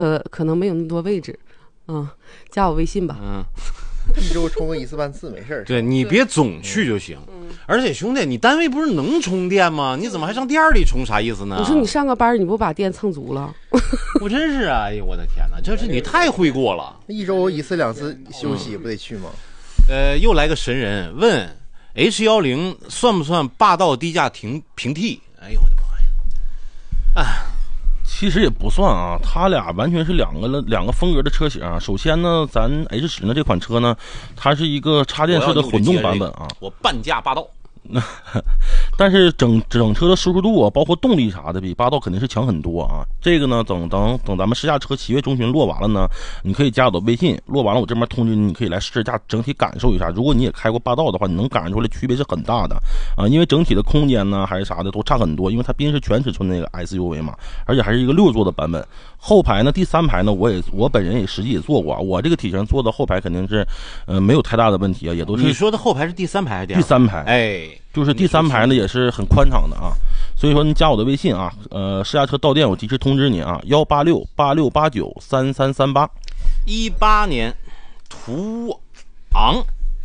可能没有那么多位置，加我微信吧。 一周充个1次半次没事儿。 对，你别总去就行。而且兄弟，你单位不是能充电吗？你怎么还上店里充？啥意思呢？ 我说你上个班，你不把电蹭足了？ 我真是啊！哎呦我的天哪，这是你太会过了。 一周1次2次休息不得去吗？ 又来个神人问 H10算不算霸道低价平替？哎呦我的妈呀！ 其实也不算啊，它俩完全是两个风格的车型啊。首先呢，咱 H10呢这款车呢，它是一个插电式的混动版本啊。 我半价霸道。 但是整车的舒适度啊，包括动力啥的，比霸道肯定是强很多啊。这个呢，等咱们试驾车7月中旬落完了呢，你可以加我的微信，落完了我这边通知你，你可以来试驾，整体感受一下。如果你也开过霸道的话，你能感受出来区别是很大的啊，因为整体的空间呢还是啥的都差很多，因为它毕竟是全尺寸那个 SUV 嘛，而且还是一个6座的版本。后排呢，第3排呢，我本人也实际也坐过啊，我这个体型坐的后排肯定是没有太大的问题啊，也都是。 你说的后排是第3排还是第3排？ 哎， 就是第3排呢也是很宽敞的啊。所以说你加我的微信啊，试驾车到店我及时通知你啊，18686893338。 18年途昂，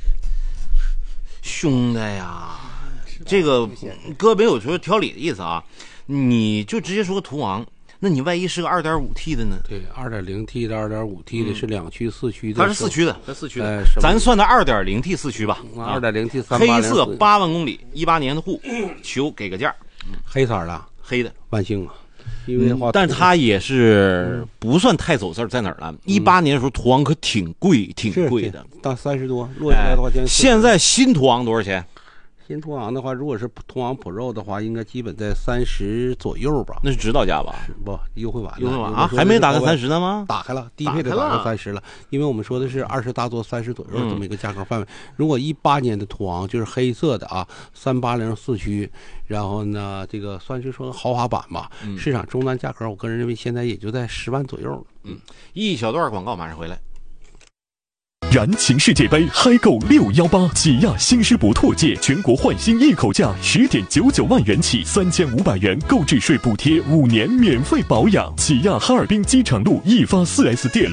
兄弟呀，这个哥没有说挑理的意思啊，你就直接说个途昂。那你万一是个 2.5T 的呢？ 对 2.0T 的 2.5T 的是2驱4驱的， 它是4驱的，咱算它 2.0T 4驱吧。 2.0T 380， 黑色8万公里，18年的户，求给个价。 黑色的， 黑的， 万幸啊。因为但它也是不算太走字，在哪儿了？18年的时候途昂可挺贵的， 到30多，落下来的话现在新途昂多少钱？ 新途昂的话，如果是途昂 Pro 的话，应该基本在30左右吧。 那是指导价吧？ 不，优惠完了。 优惠完啊？还没打开30呢吗？ 打开了，低配的打开30了。因为我们说的是20大座30左右这么一个价格范围。如果18年的途昂就是黑色的啊，380 4驱，然后呢，这个算是说豪华版吧。市场终端价格，我个人认为现在也就在10万左右。 一小段广告马上回来。 燃情世界杯嗨购618，起亚新狮博拓界全国换新一口价10.99万元起，3500元购置税补贴，5年免费保养。起亚哈尔滨机场路易发4S店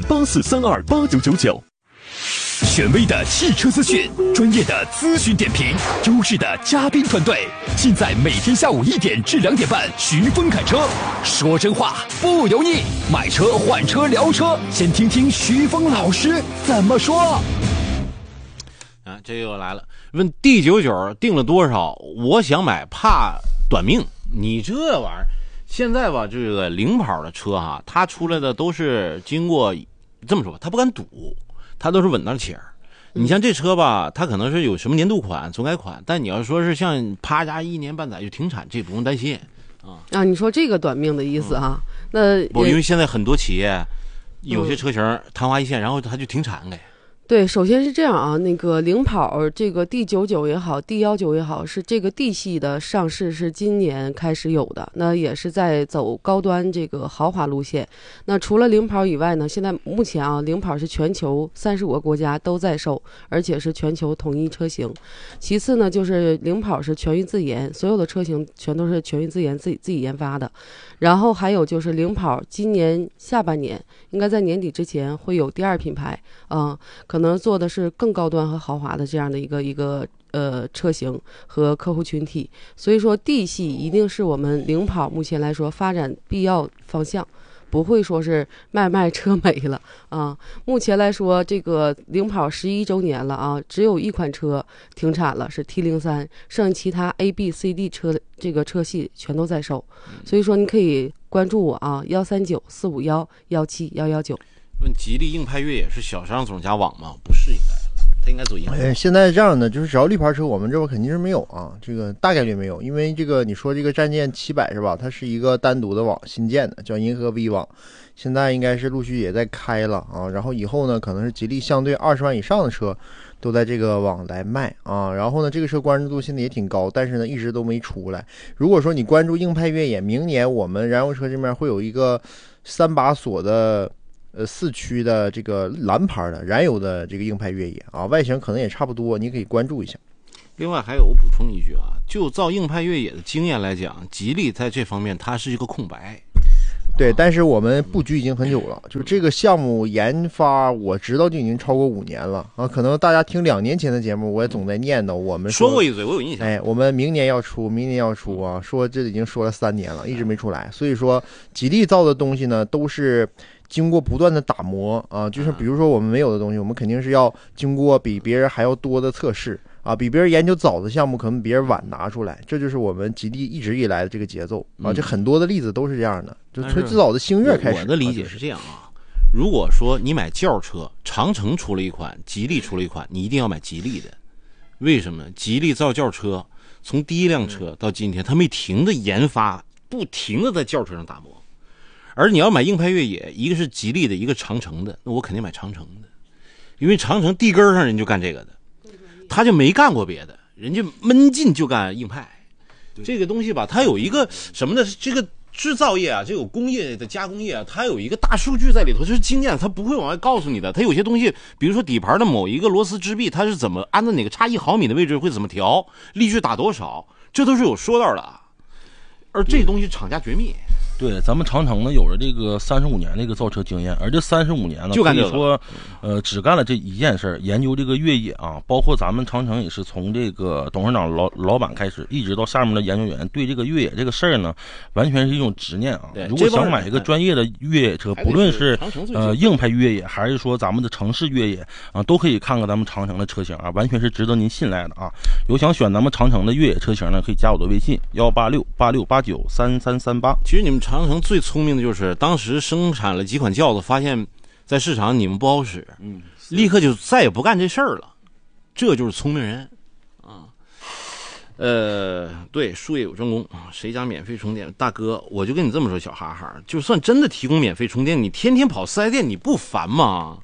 84328999。权威的汽车资讯，专业的咨询点评，优质的嘉宾团队，尽在每天下午1点至2点半，徐峰侃车，说真话不油腻，买车换车聊车，先听听徐峰老师怎么说。 这又来了，问 D99 定了多少？我想买，怕短命。你这玩意儿，现在吧，这个零跑的车哈，它出来的都是经过这么说吧，它不敢赌。它都是稳当钱儿，你像这车吧，它可能是有什么年度款、总改款，但你要说是像啪家1年半载就停产，这不用担心啊。你说这个短命的意思哈，那因为现在很多企业有些车型昙花一现，然后它就停产给。 对，首先是这样啊，那个领跑这个 D99 也好 D19 也好，是这个 D 系的上市是今年开始有的，那也是在走高端这个豪华路线。那除了领跑以外呢，现在目前啊，领跑是全球35个国家都在售，而且是全球统一车型。其次呢，就是领跑是全域自研，所有的车型全都是全域自研，自己研发的。然后还有就是领跑今年下半年应该在年底之前会有第2品牌，可能做的是更高端和豪华的这样的一个车型和客户群体，所以说 D 系一定是我们领跑目前来说发展必要方向，不会说是卖车没了啊。目前来说，这个领跑11周年了啊，只有1款车停产了，是 T03，剩下其他 A、B、C、D 车这个车系全都在售，所以说你可以关注我啊，139-451-17119。 问吉利硬派越野是小商总加网吗？不是，应该它应该走硬派。 现在这样的就是只要绿牌车，我们这边肯定是没有啊，这个大概率没有，因为这个你说这个战舰700是吧？它是一个单独的网新建的，叫银河 V 网，现在应该是陆续也在开了啊。然后以后呢，可能是吉利相对20万以上的车都在这个网来卖啊。然后呢，这个车关注度现在也挺高，但是呢一直都没出来。如果说你关注硬派越野，明年我们燃油车这边会有一个3把锁的4驱的这个蓝牌的燃油的这个硬派越野啊，外形可能也差不多，你可以关注一下。 另外还有我补充一句啊，就造硬派越野的经验来讲，吉利在这方面它是一个空白对，但是我们布局已经很久了，就是这个项目研发，我知道就已经超过5年了啊。可能大家听2年前的节目，我也总在念叨我们说过一嘴，我有印象。 哎，我们明年要出啊，说这已经说了3年了，一直没出来。所以说，吉利造的东西呢，都是经过不断的打磨啊，就是比如说我们没有的东西，我们肯定是要经过比别人还要多的测试。啊，比别人研究早的项目，可能别人晚拿出来，这就是我们吉利一直以来的这个节奏啊。这很多的例子都是这样的，就从最早的星越开始。 我的理解是这样啊，如果说你买轿车，长城出了一款，吉利出了一款，你一定要买吉利的。为什么？吉利造轿车，从第一辆车到今天，它没停的研发，不停的在轿车上打磨。而你要买硬派越野，一个是吉利的，一个长城的，那我肯定买长城的，因为长城地根上人就干这个的。他就没干过别的，人家闷劲就干硬派。这个东西吧，它有一个什么呢？这个制造业啊，这有工业的加工业啊，它有一个大数据在里头，就是经验，它不会往外告诉你的。它有些东西，比如说底盘的某一个螺丝支臂，它是怎么按照哪个差1毫米的位置会怎么调，力矩打多少，这都是有说道的。而这东西厂家绝密。 对，咱们长城呢有着这个35年的一个造车经验，而这35年呢， 就干这个可以说，只干了这一件事，研究这个越野啊，包括咱们长城也是从这个董事长老板开始，一直到下面的研究员，对这个越野这个事儿呢，完全是一种执念啊。如果想买一个专业的越野车，不论是硬派越野，还是说咱们的城市越野啊，都可以看看咱们长城的车型啊，完全是值得您信赖的啊。有想选咱们长城的越野车型呢，可以加我的微信18686893338。 其实你们长城最聪明的就是当时生产了几款轿子，发现在市场你们不好使，立刻就再也不干这事儿了，这就是聪明人啊。对，术业有专攻啊，谁家免费充电？大哥，我就跟你这么说，小哈哈，就算真的提供免费充电，你天天跑4S店，你不烦吗？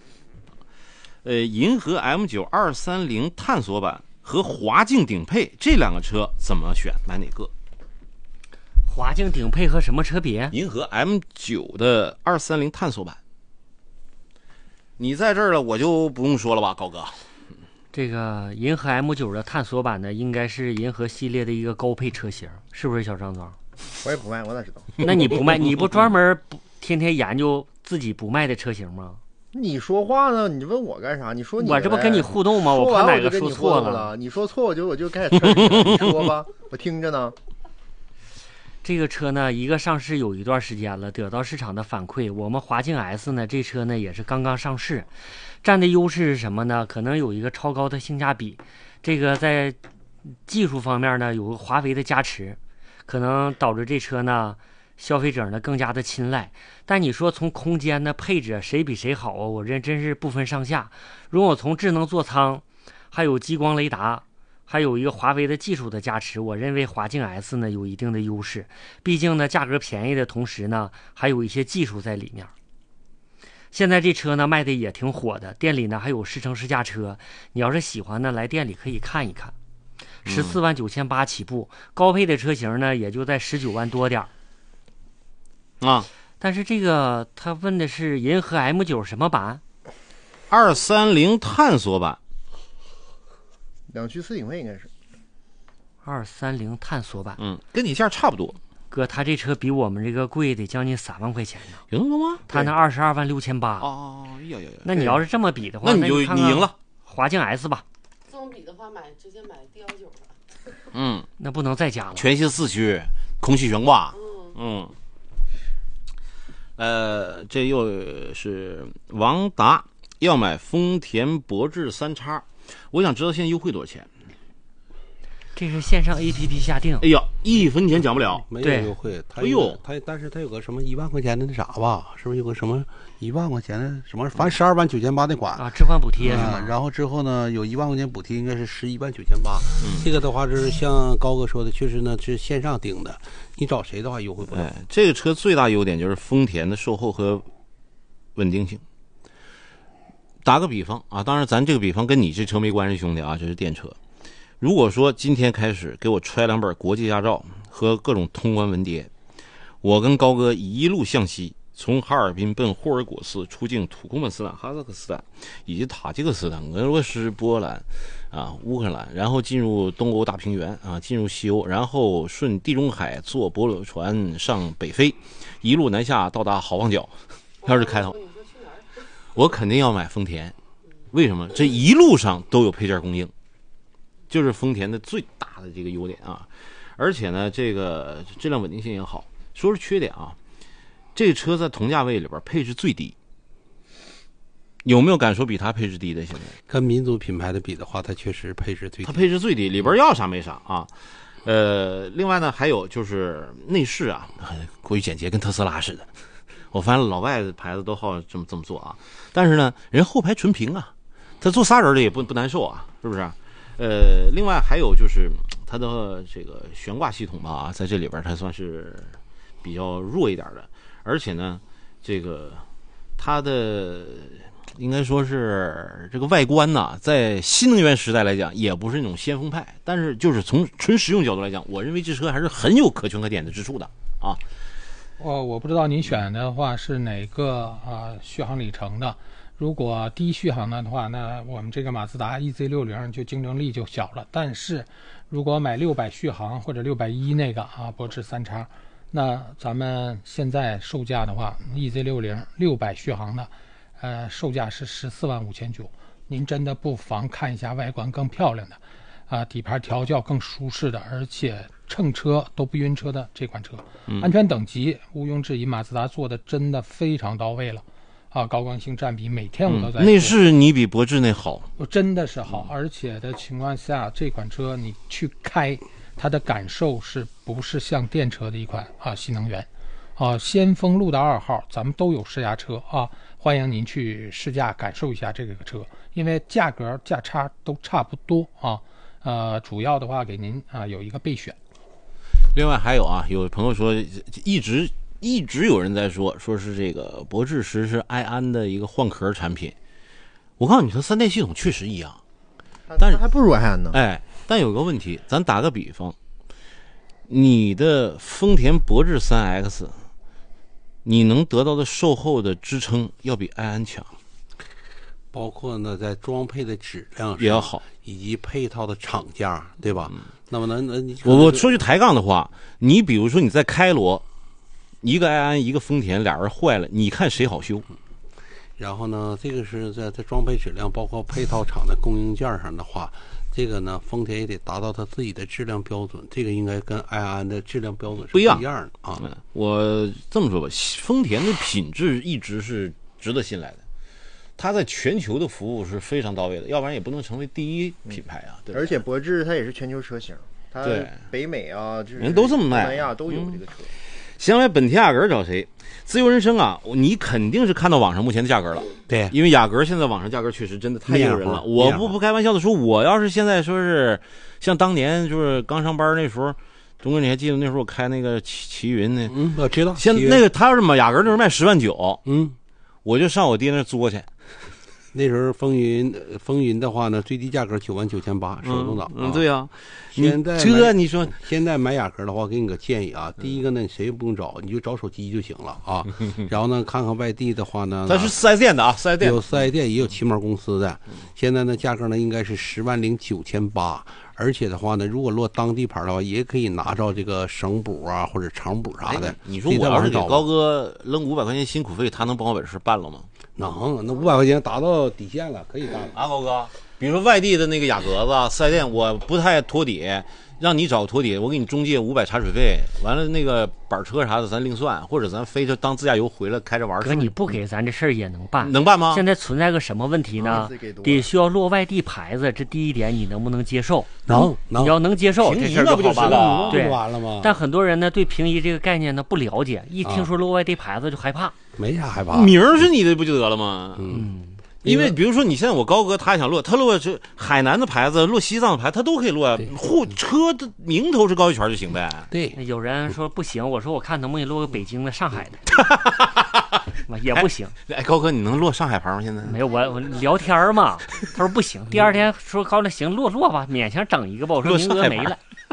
银河 M9 230探索版和华境顶配这2个车怎么选？买哪个？ 华境顶配和什么车别？ 银河 M9 的230探索版。你在这儿了，我就不用说了吧，高哥。 这个银河 M9 的探索版呢，应该是银河系列的一个高配车型，是不是小张总？ 我也不卖，我哪知道？ 那你不卖，你不专门天天研究自己不卖的车型吗？ 你说话呢？你问我干啥？你说你我这不跟你互动吗？我怕哪个说错了。你说错我就开始听你说吧，我听着呢。 这个车呢，一个上市有一段时间了，得到市场的反馈，我们华境 S 呢，这车呢也是刚刚上市，占的优势是什么呢？可能有一个超高的性价比，这个在技术方面呢有个华为的加持，可能导致这车呢消费者呢更加的青睐。但你说从空间呢配置谁比谁好啊？我认真是不分上下。如果从智能座舱，还有激光雷达，还有一个华为的技术的加持，我认为华境 S 呢有一定的优势，毕竟呢价格便宜的同时呢还有一些技术在里面。现在这车呢卖的也挺火的，店里呢还有试乘试驾车，你要是喜欢呢来店里可以看一看。14.98万起步，高配的车型呢也就在19万多点啊。 但是这个他问的是银河 M9 什么版 ？230探索版。 2驱4顶配应该是 230探索版， 跟你价差不多。 哥，他这车比我们这个贵得将近3万块钱呢。 有那么多吗？ 他那22.68万。 哦，呀。 那你要是这么比的话， 那你赢了。 华境 S 吧。 这么比的话，直接买D19了。 那不能再加了。 全新4驱，空气悬挂。这又是王达要买丰田博致3X。我想知道现在优惠多少钱？ 这是线上 APP 下定。 哎呀，1分钱讲不了， 没有优惠。但是他有个什么1万块钱的那啥吧？是不是有个什么1万块钱的什么？反正12.98万那款啊，置换补贴是吧？ 然后之后呢，有1万块钱补贴，应该是11.98万。这个的话就是像高哥说的，确实呢是线上订的，你找谁的话优惠不了。 这个车最大优点就是丰田的售后和稳定性。打个比方啊，当然咱这个比方跟你这车没关系，兄弟啊，这是电车。如果说今天开始给我揣2本国际驾照和各种通关文牒，我跟高哥一路向西， 从哈尔滨奔霍尔果斯，出境土库曼斯坦、哈萨克斯坦以及塔吉克斯坦、俄罗斯、波兰乌克兰，然后进入东欧大平原进入西欧，然后顺地中海坐驳轮船上北非，一路南下到达好望角。要是开头，我肯定要买丰田。为什么？这一路上都有配件供应，就是丰田的最大的这个优点而且呢，这个质量稳定性也好。说是缺点这个车在同价位里边配置最低，有没有感受比它配置低的？现在跟民族品牌的比的话，它确实配置最低。 它配置最低，里边要啥没啥另外呢，还有就是内饰过于简洁，跟特斯拉似的。我发现老外的牌子都好这么做但是呢，人后排纯平他坐仨人的也不难受是不是？另外还有就是它的这个悬挂系统吧在这里边它算是比较弱一点的。而且呢，这个它的应该说是这个外观在新能源时代来讲，也不是那种先锋派，但是就是从纯实用角度来讲，我认为这车还是很有可圈可点的之处的我不知道您选的话是哪个续航里程的。如果低续航的话，那我们这个马自达 EZ60 就竞争力就小了。但是如果买600续航或者610那个博智3叉。那咱们现在售价的话 ，EZ60 600续航的，售价是14.599万。您真的不妨看一下外观更漂亮的，底盘调教更舒适的，而且乘车都不晕车的这款车，安全等级毋庸置疑，马自达做的真的非常到位了，高刚性占比每天我都在说。 内饰你比博智那好， 真的是好，而且的情况下，这款车你去开。它的感受是不是像电车的一款新能源先锋路的2号咱们都有试驾车欢迎您去试驾感受一下这个车，因为价格价差都差不多主要的话给您有一个备选。 另外还有有朋友说一直有人在说是这个博智10是埃安的一个换壳产品。我告诉你，它3电系统确实一样，但是还不如埃安呢。 但有个问题，咱打个比方，你的丰田博智 3X 你能得到的售后的支撑要比埃安强， 包括呢在装配的质量也要好， 以及配套的厂家，对吧？那么我说句抬杠的话，你比如说你在开罗，一个埃安一个丰田，俩人坏了，你看谁好修？ 然后呢，这个是在装配质量，包括配套厂的供应件上的话，这个呢，丰田也得达到它自己的质量标准，这个应该跟埃安的质量标准是不一样的我这么说吧，丰田的品质一直是值得信赖的，它在全球的服务是非常到位的，要不然也不能成为第一品牌对吧？ 而且博智它也是全球车型，它北美就是人都这么卖， 东南亚都有这个车。 想买本田雅阁找谁？自由人生你肯定是看到网上目前的价格了。 对， 因为雅阁现在网上价格确实真的太诱人了。我不开玩笑的说，我要是现在说是像当年就是刚上班那时候，钟哥你还记得那时候我开那个奇云呢？ 我知道。 现那个他要是买雅阁那时候卖10.9万，我就上我爹那作去。 那时候风云的话呢，最低价格9.98万，手动挡。 对呀。 现在你说现在买雅阁的话，给你个建议第一个呢，谁也不用找，你就找手机就行了然后呢，看看外地的话呢， 它是4S店的4S店有4S店，也有汽贸公司的。现在呢，价格呢应该是10.98万，而且的话呢，如果落当地牌的话，也可以拿着这个省补或者厂补啥的。 你说我要是给高哥扔500块钱辛苦费，他能帮我把这事办了吗？ 能，那500块钱达到底线了，可以干了高哥。比如说外地的那个雅阁子4S店，我不太托底，让你找托底，我给你中介500茶水费，完了那个板车啥的咱另算，或者咱飞着当自驾游回来开着玩。 哥，你不给咱这事儿也能办？ 能办吗？ 现在存在个什么问题呢？得需要落外地牌子，这第一点你能不能接受？ 能， 你要能接受，这事儿就好办了。 对， 完了吗？ 但很多人呢对平移这个概念呢不了解，一听说落外地牌子就害怕。 没啥害怕， 名是你的不就得了吗？因为比如说你现在我高哥他想落，他落这海南的牌子，落西藏的牌，他都可以落，车的名头是高一圈就行呗。 对， 有人说不行，我说我看能不能落个北京的、上海的，也不行。 高哥你能落上海牌吗？现在没有，我聊天嘛。他说不行，第二天说高了行落吧，勉强整一个吧。我说名额没了。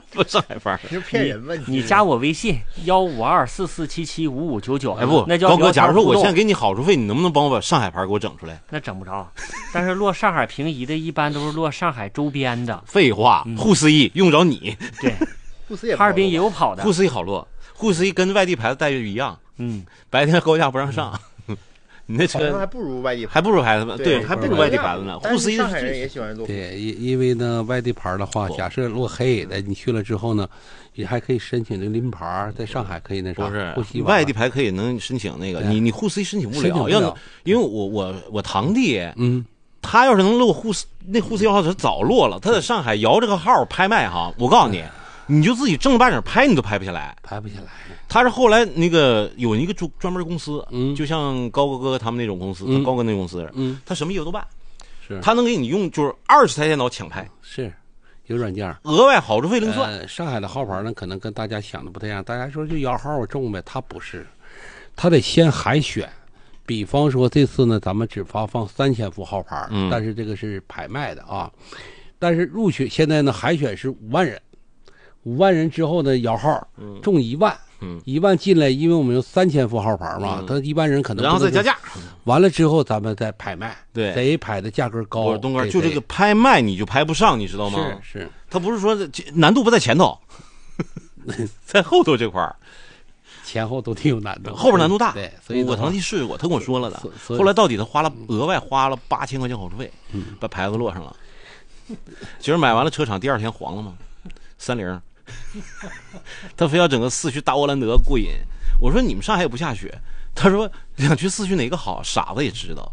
不上海牌。 你就骗人吧你加我微信15244775599。 哎不， 那叫高哥，假如说我现在在给你好处费，你能不能帮我把上海牌给我整出来？ 那整不着，但是落上海平移的一般都是落上海周边的。 废话，沪4E用着你， 对， 沪4也哈尔滨也有跑的沪。4E好落，沪4E跟外地牌子待遇一样，白天高价不让上。你那车好像还不如外地牌， 还不如牌子呢，对，还不如外地牌牌子呢。沪但是 4E 上海人也喜欢做。 对，因为呢，外地牌的话，假设落黑的，你去了之后呢，你还可以申请这个临牌，在上海可以那啥， 不是不稀外地牌可以能申请那个，你沪4E申请不了， 申请不了要因为我堂弟， 嗯， 他要是能落沪4E号，他早落了，他在上海摇这个号拍卖哈，我告诉你，你就自己正儿八经拍你都拍不下来。 拍不下来。 他是后来那个有一个专门公司， 嗯就像高哥他们那种公司，他高哥那种公司，他什么业务都办， 是他能给你用就是20台电脑抢拍， 是有软件， 额外好处费另算。 上海的号牌呢，可能跟大家想的不太一样，大家说就摇号中呗，他不是，他得先海选。比方说这次呢，咱们只发放3000副号牌，但是这个是拍卖的啊。但是入选现在呢，海选是5万人，5万人之后呢，摇号中1万。1万进来，因为我们有3000副号牌嘛，他一般人可能然后再加价， 完了之后咱们再拍卖， 对， 谁拍的价格高， 不是东哥，就这个拍卖你就拍不上，你知道吗？ 是， 他不是说难度不在前头，在后头这块儿， 前后都挺有难度， 后边难度大。 对，所以我堂弟试过，他跟我说了的。后来到底他额外花了8000块钱好处费，把牌子落上了。其实买完了车厂第2天黄了吗？30。他非要整个4驱大沃兰德过瘾，我说你们上海也不下雪，他说想去4驱哪个好，傻子也知道。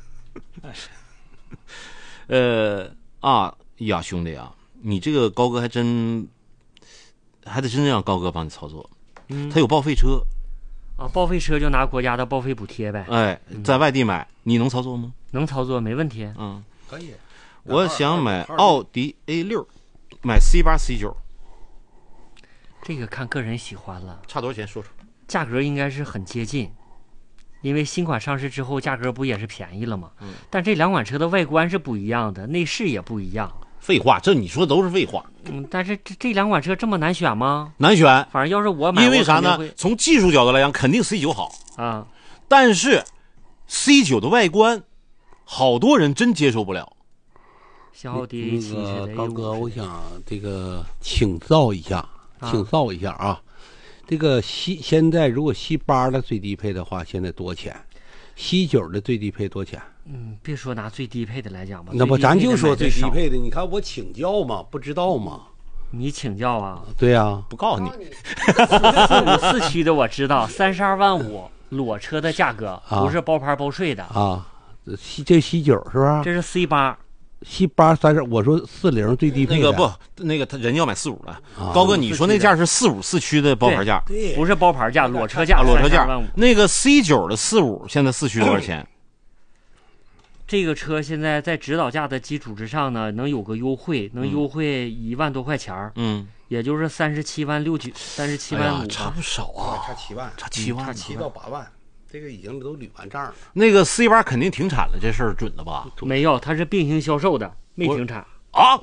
呀，兄弟啊，你这个高哥还得真让高哥帮你操作，他有报废车啊，报废车就拿国家的报废补贴呗。 哎，在外地买你能操作吗？ 能操作，没问题。 可以。 我想买奥迪 A6，买 C8、C9。 这个看个人喜欢了， 差多少钱？说说。 价格应该是很接近，因为新款上市之后价格不也是便宜了吗？但这2款车的外观是不一样的，内饰也不一样。 废话，这你说都是废话。 但是这2款车这么难选吗？ 难选。 反正要是我买， 因为啥呢？从技术角度来讲，肯定 C9 好啊， 但是 C9 的外观，好多人真接受不了。 像奥迪那个高哥，我想这个请教一下啊，这个现在如果C8的最低配的话，现在多少钱？C9的最低配多少钱？ 别说拿最低配的来讲吧， 那不咱就说最低配的，你看我请教嘛，不知道吗？ 你请教啊？ 对呀， 不告诉你。 4驱的我知道，32万5裸车的价格，不是包牌包税的啊。这 C9 是吧？ 这是 C8。 C8 30，我说40最低配那个不，那个他人要买45的。高哥，你说那价是45 4驱的包牌价， 对， 不是包牌价，裸车价， 裸车价。 32万5。 那个 C9 的45现在4驱多少钱？ 这个车现在在指导价的基础之上呢，能有个优惠，能优惠1万多块钱也就是37万6、37万5， 差不少啊， 差7万， 差7万， 差7到8万。这个已经都捋完账了。 那个 C8 肯定停产了，这事儿准的吧？ 没有，它是并行销售的，没停产啊。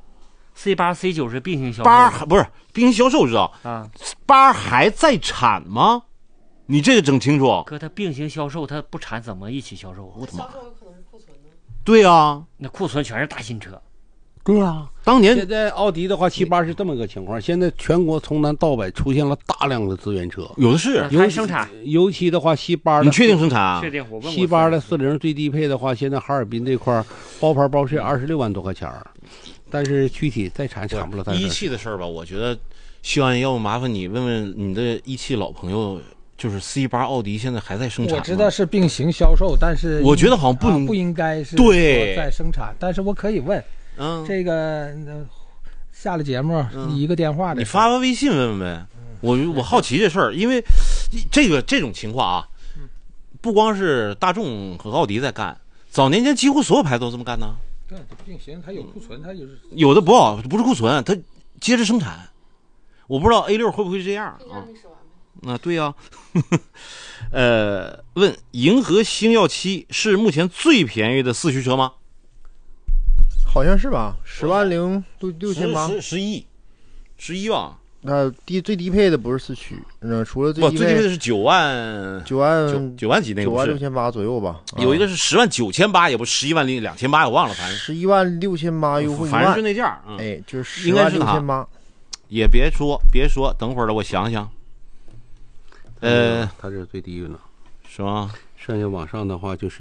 C8、C9是并行销售 ，8不是并行销售，知道啊 ？8还在产吗？你这个整清楚。 哥，它并行销售，它不产怎么一起销售？ 我的妈！对啊， 那库存全是大新车。 对啊， 当年现在奥迪的话，7、8是这么个情况。现在全国从南到北出现了大量的资源车， 有的是还生产。 尤其的话，7、8的你确定生产啊？ 确定。我问过 7、8的40最低配的话，现在哈尔滨这块包牌包税26万多块钱，但是具体再产不了。 一汽的事儿吧，我觉得希望要不麻烦你问问你的一汽老朋友。就是 C8 奥迪现在还在生产吗？ 我知道是并行销售，但是我觉得好像不应该是对在生产，但是我可以问，这个下了节目一个电话的， 你发个微信问问呗。我好奇这事儿，因为这种情况啊，不光是大众和奥迪在干，早年间几乎所有牌都这么干呢。 对，并行，它有库存，它有的不是库存，它接着生产。我不知道 A6 会不会这样啊？对呀，问银河星耀7是目前最便宜的4驱车吗？ 好像是吧，10万06800， 11万。 那最低配的不是4驱，除了最低配的是 9万几那个，9万6800左右吧。 有一个是10万9800，也不11万2800，我忘了，反正 11万6800优惠1万， 反正是那价。 哎，就是应该是他。 6800。 也别说，等会儿了，我想想。 它这是最低的， 是吗？ 剩下往上的话就是